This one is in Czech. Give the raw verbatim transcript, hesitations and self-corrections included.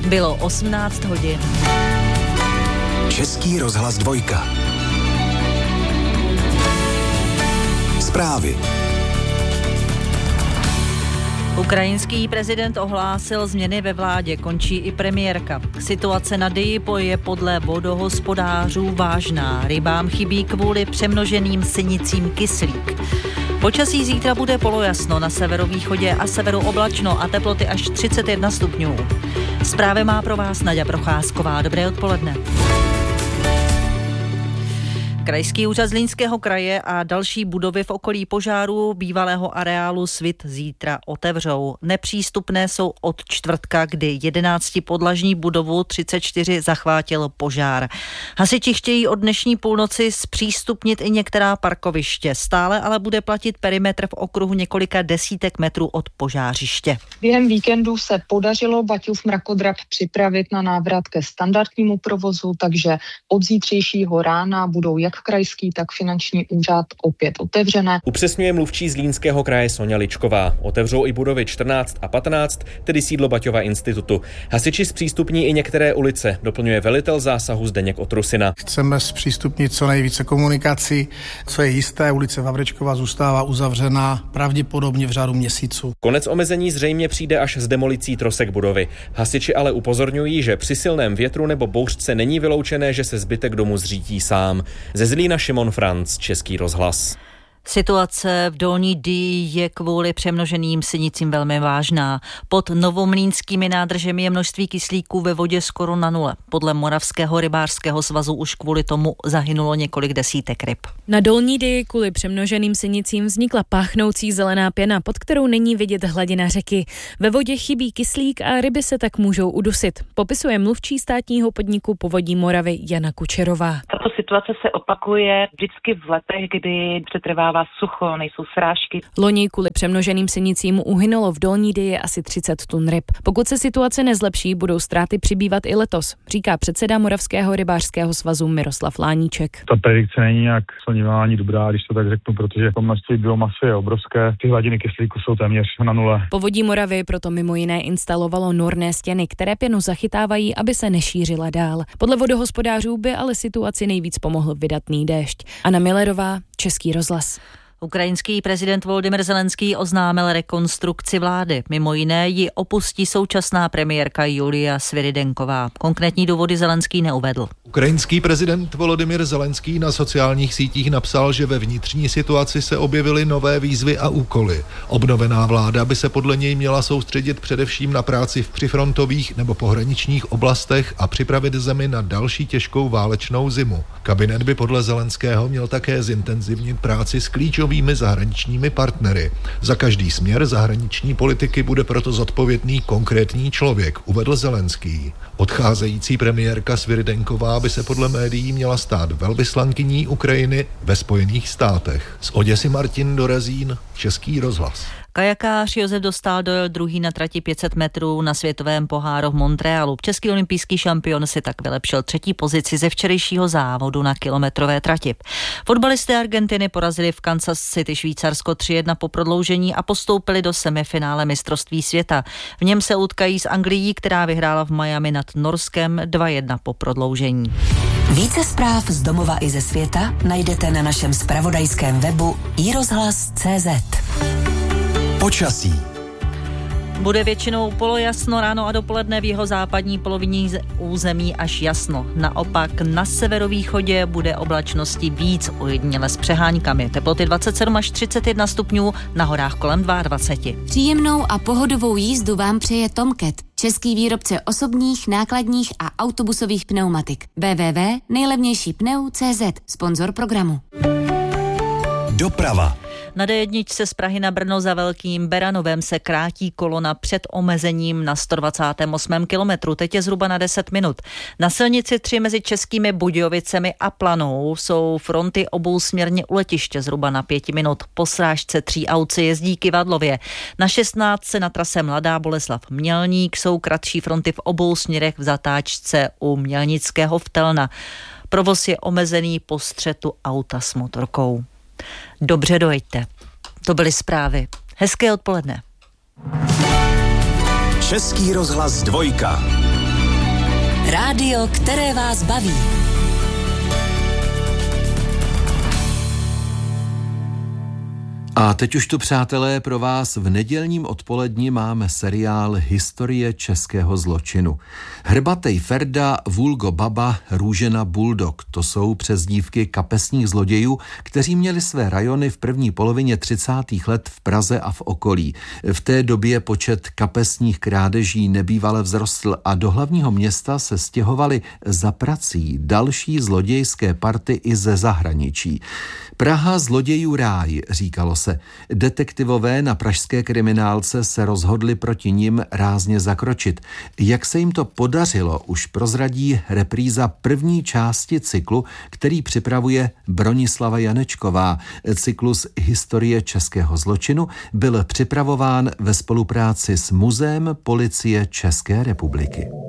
Bylo osmnáct hodin. Český rozhlas dvojka. Zprávy. Ukrajinský prezident ohlásil změny ve vládě, končí i premiérka. Situace na Dyipo je podle vodohospodářů vážná. Rybám chybí kvůli přemnoženým synicím kyslík. Počasí zítra bude polojasno, na severovýchodě a severu oblačno a teploty až třicet jedna stupňů. Zprávy má pro vás Naďa Procházková. Dobré odpoledne. Krajský úřad Zlínského kraje a další budovy v okolí požáru bývalého areálu Svit zítra otevřou. Nepřístupné jsou od čtvrtka, kdy jedenáctipodlažní budovu třicet čtyři zachvátil požár. Hasiči chtějí od dnešní půlnoci zpřístupnit i některá parkoviště. Stále ale bude platit perimetr v okruhu několika desítek metrů od požářiště. Během víkendu se podařilo Baťův mrakodrap připravit na návrat ke standardnímu provozu, takže od zítřejšího rána budou jak krajský, tak finanční úřad opět otevřené. Upřesňuje mluvčí Zlínského kraje Soňa Ličková. Otevřou i budovy čtrnáct a patnáct, tedy sídlo Baťova institutu. Hasiči zpřístupní i některé ulice, doplňuje velitel zásahu Zdeněk Otrusina. Chceme zpřístupnit co nejvíce komunikací. Co je jisté, ulice Vavrečková zůstává uzavřená pravděpodobně v řádu měsíců. Konec omezení zřejmě přijde až s demolicí trosek budovy. Hasiči ale upozorňují, že při silném větru nebo bouřce není vyloučené, že se zbytek domu zřítí sám. Ze Zlína Šimon Franc, Český rozhlas. Situace v Dolní Dyji je kvůli přemnoženým synicím velmi vážná. Pod novomlýnskými nádržemi je množství kyslíku ve vodě skoro na nule. Podle Moravského rybářského svazu už kvůli tomu zahynulo několik desítek ryb. Na Dolní Dyji kvůli přemnoženým synicím vznikla páchnoucí zelená pěna, pod kterou není vidět hladina řeky. Ve vodě chybí kyslík a ryby se tak můžou udusit. Popisuje mluvčí státního podniku Povodí Moravy Jana Kučerová. Tato situace se opakuje vždycky v letech, kdy přetrvá sucho, nejsou srážky. Loni kvůli přemnoženým synicím uhynulo v Dolní Dyji asi třicet tun ryb. Pokud se situace nezlepší, budou ztráty přibývat i letos, říká předseda Moravského rybářského svazu Miroslav Láníček. Ta predikce není nějak slnivá ani dobrá, když to tak řeknu, protože to množství biomasy je obrovské. Ty hladiny kyslíku jsou téměř na nule. Povodí Moravy proto mimo jiné instalovalo norné stěny, které pěnu zachytávají, aby se nešířila dál. Podle vodohospodářů by ale situaci nejvíc pomohl vydatný déšť. Anna Millerová, Český rozhlas. Ukrajinský prezident Volodymyr Zelenský oznámil rekonstrukci vlády. Mimo jiné ji opustí současná premiérka Julia Sviridenková. Konkrétní důvody Zelenský neuvedl. Ukrajinský prezident Volodymyr Zelenský na sociálních sítích napsal, že ve vnitřní situaci se objevily nové výzvy a úkoly. Obnovená vláda by se podle něj měla soustředit především na práci v přifrontových nebo pohraničních oblastech a připravit zemi na další těžkou válečnou zimu. Kabinet by podle Zelenského měl také zintenzivnit práci s klíčovými zahraničními partnery. Za každý směr zahraniční politiky bude proto zodpovědný konkrétní člověk, uvedl Zelenský. Odcházející premiérka Sviridenková by se podle médií měla stát velvyslankyní Ukrajiny ve Spojených státech. Z Oděsy Martin Dorazín, Český rozhlas. Kajakář Josef Dostál dojel druhý na trati pět set metrů na světovém poháru v Montrealu. Český olympijský šampion si tak vylepšil třetí pozici ze včerejšího závodu na kilometrové trati. Fotbalisté Argentiny porazili v Kansas City Švýcarsko tři jedna po prodloužení a postoupili do semifinále mistrovství světa. V něm se utkají s Anglií, která vyhrála v Miami nad Norskem dva jedna po prodloužení. Více zpráv z domova i ze světa najdete na našem zpravodajském webu i rozhlas tečka cé zet. Počasí. Bude většinou polojasno, ráno a dopoledne v jeho západní polovině území až jasno. Naopak na severovýchodě bude oblačnosti víc, ojediněle s přeháňkami. Teploty dvacet sedm až třicet jedna stupňů, na horách kolem dvacet dva. Příjemnou a pohodovou jízdu vám přeje Tomcat, český výrobce osobních, nákladních a autobusových pneumatik. w w w tečka nejlevnější pneu tečka cé zet, sponzor programu. Doprava. Na dé jedna z Prahy na Brno za Velkým Beranovem se krátí kolona před omezením na sto dvacátém osmém kilometru. Teď je zhruba na deset minut. Na silnici tři mezi Českými Budějovicemi a Planou jsou fronty obousměrně u letiště zhruba na pěti minut. Po srážce tří aut se jezdí Kyvadlově. Na šestnáctce na trase Mladá Boleslav Mělník jsou kratší fronty v obou směrech v zatáčce u Mělnického Vtelna. Provoz je omezený po střetu auta s motorkou. Dobře dojďte. To byly zprávy. Hezké odpoledne. Český rozhlas dvojka. Rádio, které vás baví. A teď už tu, přátelé, pro vás v nedělním odpoledni máme seriál Historie českého zločinu. Hrbatej Ferda, Vulgo Baba, Růžena Bulldog, to jsou přezdívky kapesních zlodějů, kteří měli své rajony v první polovině třicátých let v Praze a v okolí. V té době počet kapesních krádeží nebývale vzrostl a do hlavního města se stěhovali za prací další zlodějské party i ze zahraničí. Praha zlodějů ráj, říkalo se. Detektivové na pražské kriminálce se rozhodli proti nim rázně zakročit. Jak se jim to podařilo, už prozradí repríza první části cyklu, který připravuje Bronislava Janečková. Cyklus Historie českého zločinu byl připravován ve spolupráci s Muzeem policie České republiky.